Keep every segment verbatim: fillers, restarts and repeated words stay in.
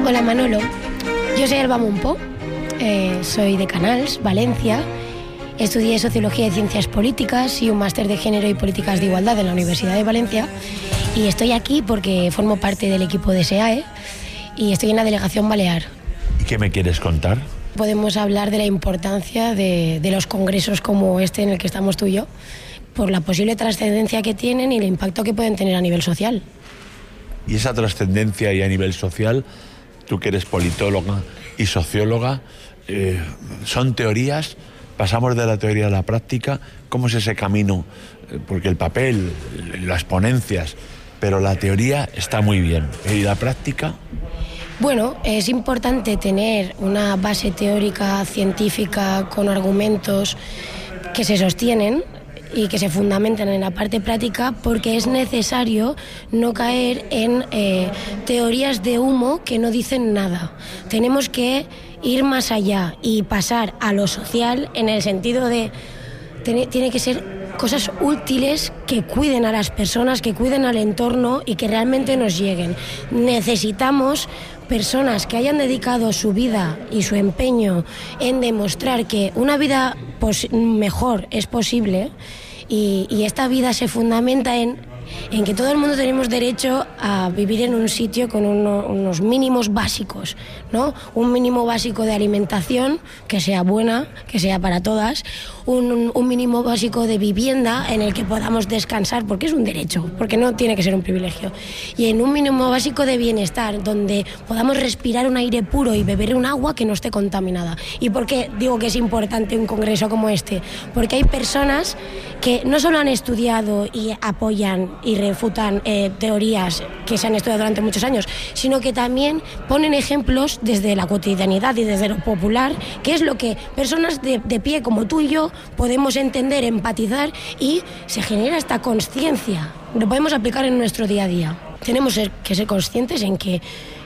Hola Manolo, yo soy Alba Monpó, eh, soy de Canals, Valencia. Estudié Sociología y Ciencias Políticas y un máster de Género y Políticas de Igualdad en la Universidad de Valencia. Y estoy aquí porque formo parte del equipo de S E A E y estoy en la delegación balear. ¿Y qué me quieres contar? Podemos hablar de la importancia de, de los congresos como este en el que estamos tú y yo, por la posible trascendencia que tienen y el impacto que pueden tener a nivel social. Y esa trascendencia y a nivel social, tú que eres politóloga y socióloga, eh, ¿son teorías? ¿Pasamos de la teoría a la práctica? ¿Cómo es ese camino? Porque el papel, las ponencias, pero la teoría está muy bien. ¿Y la práctica? Bueno, es importante tener una base teórica, científica, con argumentos que se sostienen y que se fundamentan en la parte práctica, porque es necesario no caer en eh, teorías de humo que no dicen nada. Tenemos que ir más allá y pasar a lo social en el sentido de tiene, tiene que ser cosas útiles que cuiden a las personas, que cuiden al entorno y que realmente nos lleguen. Necesitamos personas que hayan dedicado su vida y su empeño en demostrar que una vida pos- mejor es posible, y, y esta vida se fundamenta en, en que todo el mundo tenemos derecho a vivir en un sitio con uno, unos mínimos básicos, ¿no? Un mínimo básico de alimentación que sea buena, que sea para todas, un, un mínimo básico de vivienda en el que podamos descansar, porque es un derecho, porque no tiene que ser un privilegio, y en un mínimo básico de bienestar, donde podamos respirar un aire puro y beber un agua que no esté contaminada. ¿Y por qué digo que es importante un congreso como este? Porque hay personas que no solo han estudiado y apoyan y refutan eh, teorías que se han estudiado durante muchos años, sino que también ponen ejemplos desde la cotidianidad y desde lo popular, que es lo que personas de, de pie como tú y yo podemos entender, empatizar, y se genera esta conciencia. Lo podemos aplicar en nuestro día a día. Tenemos que ser conscientes en que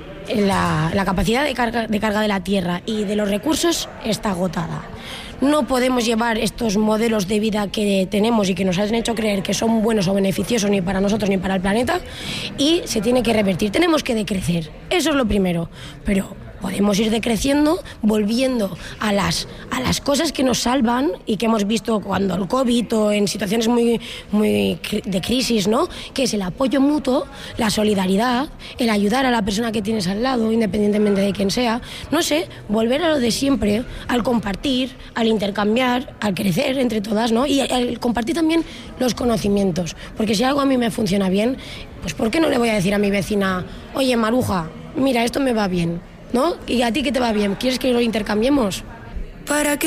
la, la capacidad de carga, de carga de la tierra y de los recursos está agotada. No podemos llevar estos modelos de vida que tenemos y que nos han hecho creer que son buenos o beneficiosos ni para nosotros ni para el planeta, y se tiene que revertir. Tenemos que decrecer, eso es lo primero, pero podemos ir decreciendo, volviendo a las, a las cosas que nos salvan y que hemos visto cuando el COVID o en situaciones muy, muy de crisis, ¿no? Que es el apoyo mutuo, la solidaridad, el ayudar a la persona que tienes al lado, independientemente de quién sea. No sé, volver a lo de siempre, al compartir, al intercambiar, al crecer entre todas, ¿no? Y al compartir también los conocimientos. Porque si algo a mí me funciona bien, pues ¿por qué no le voy a decir a mi vecina: oye, Maruja, mira, esto me va bien, ¿no? ¿Y a ti qué te va bien? ¿Quieres que lo intercambiemos? ¿Para qué